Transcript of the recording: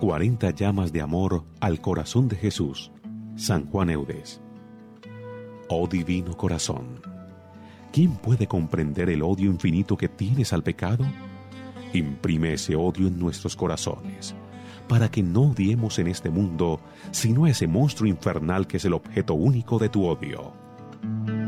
40 llamas de amor al corazón de Jesús. San Juan Eudes. Oh divino corazón, ¿quién puede comprender el odio infinito que tienes al pecado? Imprime ese odio en nuestros corazones, para que no odiemos en este mundo, sino a ese monstruo infernal que es el objeto único de tu odio.